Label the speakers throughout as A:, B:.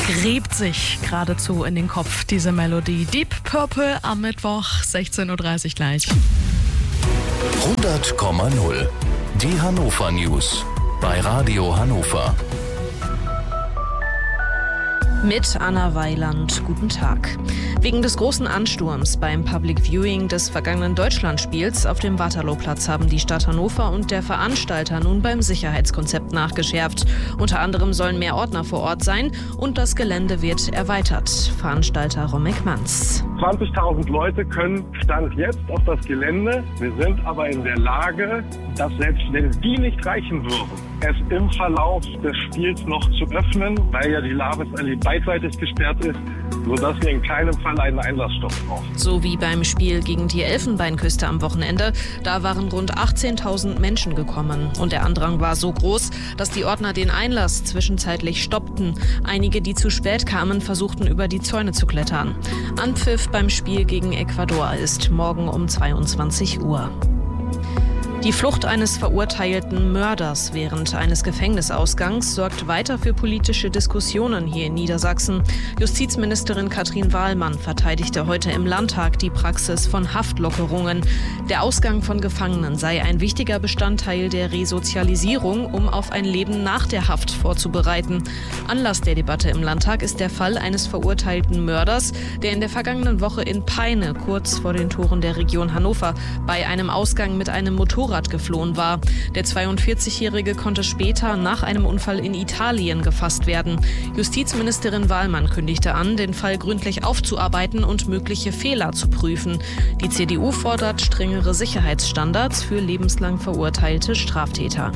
A: gräbt sich geradezu in den Kopf, diese Melodie. Deep Purple am Mittwoch, 16.30 Uhr gleich.
B: 100,0. Die Hannover News bei Radio Hannover.
C: Mit Anna Weiland. Guten Tag. Wegen des großen Ansturms beim Public Viewing des vergangenen Deutschlandspiels auf dem Waterlooplatz haben die Stadt Hannover und der Veranstalter nun beim Sicherheitskonzept nachgeschärft. Unter anderem sollen mehr Ordner vor Ort sein und das Gelände wird erweitert. Veranstalter Romek Manz.
D: 20.000 Leute können Stand jetzt auf das Gelände. Wir sind aber in der Lage, dass selbst wenn die nicht reichen würden, es im Verlauf des Spiels noch zu öffnen, weil ja die Lavis Allee beidseitig gesperrt ist, sodass wir in keinem Fall einen Einlassstopp brauchen.
C: So wie beim Spiel gegen die Elfenbeinküste am Wochenende. Da waren rund 18.000 Menschen gekommen. Und der Andrang war so groß, dass die Ordner den Einlass zwischenzeitlich stoppten. Einige, die zu spät kamen, versuchten über die Zäune zu klettern. Anpfiff beim Spiel gegen Ecuador ist morgen um 22 Uhr. Die Flucht eines verurteilten Mörders während eines Gefängnisausgangs sorgt weiter für politische Diskussionen hier in Niedersachsen. Justizministerin Katrin Wahlmann verteidigte heute im Landtag die Praxis von Haftlockerungen. Der Ausgang von Gefangenen sei ein wichtiger Bestandteil der Resozialisierung, um auf ein Leben nach der Haft vorzubereiten. Anlass der Debatte im Landtag ist der Fall eines verurteilten Mörders, der in der vergangenen Woche in Peine, kurz vor den Toren der Region Hannover, bei einem Ausgang mit einem Motorrad geflohen war. Der 42-Jährige konnte später nach einem Unfall in Italien gefasst werden. Justizministerin Wahlmann kündigte an, den Fall gründlich aufzuarbeiten und mögliche Fehler zu prüfen. Die CDU fordert strengere Sicherheitsstandards für lebenslang verurteilte Straftäter.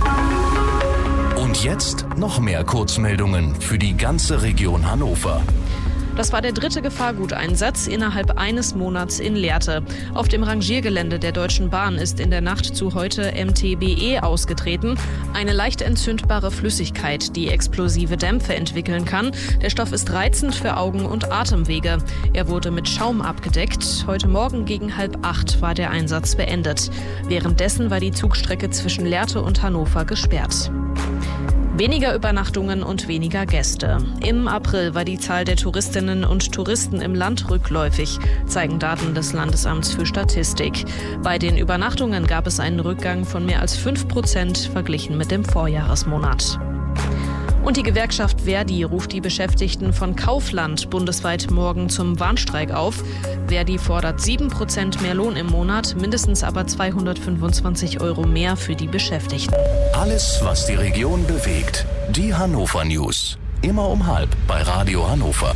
B: Und jetzt noch mehr Kurzmeldungen für die ganze Region Hannover.
C: Das war der dritte Gefahrguteinsatz innerhalb eines Monats in Lehrte. Auf dem Rangiergelände der Deutschen Bahn ist in der Nacht zu heute MTBE ausgetreten. Eine leicht entzündbare Flüssigkeit, die explosive Dämpfe entwickeln kann. Der Stoff ist reizend für Augen und Atemwege. Er wurde mit Schaum abgedeckt. Heute Morgen gegen 7:30 war der Einsatz beendet. Währenddessen war die Zugstrecke zwischen Lehrte und Hannover gesperrt. Weniger Übernachtungen und weniger Gäste. Im April war die Zahl der Touristinnen und Touristen im Land rückläufig, zeigen Daten des Landesamts für Statistik. Bei den Übernachtungen gab es einen Rückgang von mehr als 5% verglichen mit dem Vorjahresmonat. Und die Gewerkschaft Verdi ruft die Beschäftigten von Kaufland bundesweit morgen zum Warnstreik auf. Verdi fordert 7% mehr Lohn im Monat, mindestens aber 225 € mehr für die Beschäftigten.
B: Alles, was die Region bewegt. Die Hannover News. Immer um 12:30 bei Radio Hannover.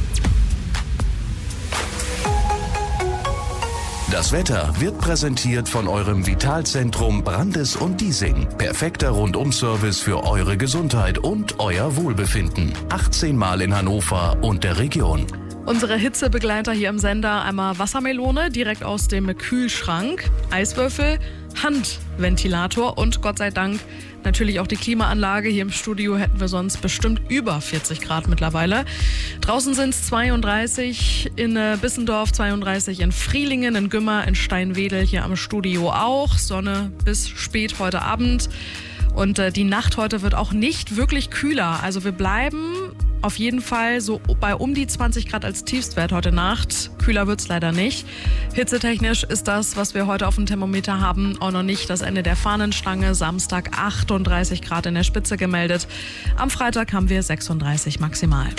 B: Das Wetter wird präsentiert von eurem Vitalzentrum Brandes und Diesing. Perfekter Rundum-Service für eure Gesundheit und euer Wohlbefinden. 18 Mal in Hannover und der Region.
A: Unsere Hitzebegleiter hier im Sender: einmal Wassermelone direkt aus dem Kühlschrank, Eiswürfel, Handventilator und Gott sei Dank natürlich auch die Klimaanlage. Hier im Studio hätten wir sonst bestimmt über 40 Grad mittlerweile. Draußen sind es 32 in Bissendorf, 32 in Frielingen, in Gümmer, in Steinwedel, hier am Studio auch. Sonne bis spät heute Abend. Und die Nacht heute wird auch nicht wirklich kühler. Also wir bleiben auf jeden Fall so bei um die 20 Grad als Tiefstwert heute Nacht. Kühler wird es leider nicht. Hitzetechnisch ist das, was wir heute auf dem Thermometer haben, auch noch nicht das Ende der Fahnenstange. Samstag 38 Grad in der Spitze gemeldet. Am Freitag haben wir 36 maximal.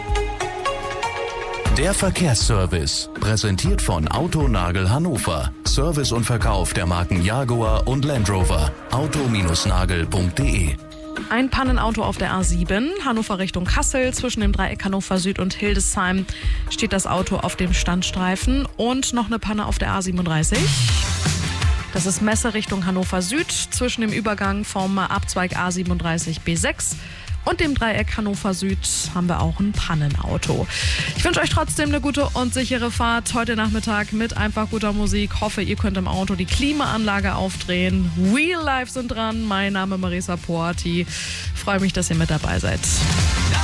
B: Der Verkehrsservice, präsentiert von Autonagel Hannover. Service und Verkauf der Marken Jaguar und Land Rover. auto-nagel.de.
A: Ein Pannenauto auf der A7, Hannover Richtung Kassel. Zwischen dem Dreieck Hannover Süd und Hildesheim steht das Auto auf dem Standstreifen. Und noch eine Panne auf der A37. Das ist Messe Richtung Hannover Süd. Zwischen dem Übergang vom Abzweig A37 B6 und dem Dreieck Hannover Süd haben wir auch ein Pannenauto. Ich wünsche euch trotzdem eine gute und sichere Fahrt heute Nachmittag mit einfach guter Musik. Hoffe, ihr könnt im Auto die Klimaanlage aufdrehen. Real Life sind dran. Mein Name ist Marisa Poati. Freue mich, dass ihr mit dabei seid.